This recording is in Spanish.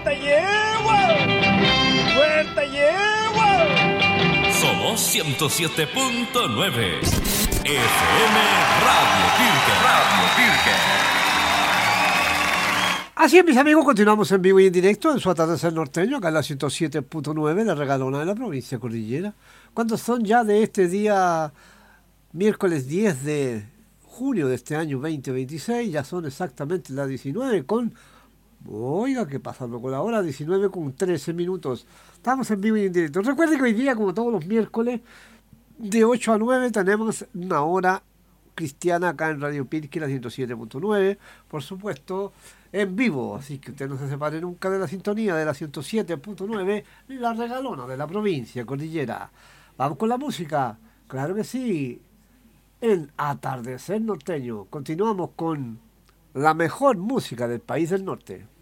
¡Vuelta llevo! ¡Vuelta llevo! Somos 107.9 FM Radio Pirque. Radio Pirque. Así es, mis amigos, continuamos en vivo y en directo en su atardecer norteño, acá en la 107.9, la regalona de la provincia Cordillera. Cuando son ya de este día, miércoles 10 de junio de este año 2026, ya son exactamente las 19 con... Oiga, ¿qué pasando con la hora? 19 con 13 minutos. Estamos en vivo y en directo. Recuerden que hoy día, como todos los miércoles, de 8 a 9 tenemos una hora cristiana acá en Radio Pirque, la 107.9. Por supuesto, en vivo. Así que usted no se separe nunca de la sintonía de la 107.9, la regalona de la provincia Cordillera. Vamos con la música. Claro que sí. En Atardecer Norteño. Continuamos con la mejor música del país del norte.